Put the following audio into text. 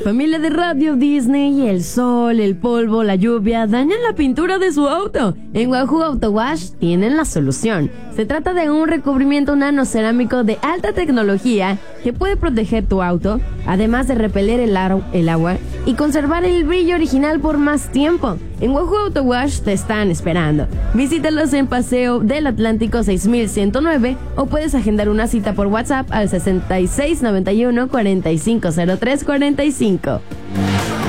Familia de Radio Disney, el sol, el polvo, la lluvia dañan la pintura de su auto. En Wahoo Auto Wash tienen la solución. Se trata de un recubrimiento nanocerámico de alta tecnología que puede proteger tu auto, además de repeler el agua y conservar el brillo original por más tiempo. En Wahoo Auto Wash te están esperando. Visítalos en Paseo del Atlántico 6109 o puedes agendar una cita por WhatsApp al 6691 450345.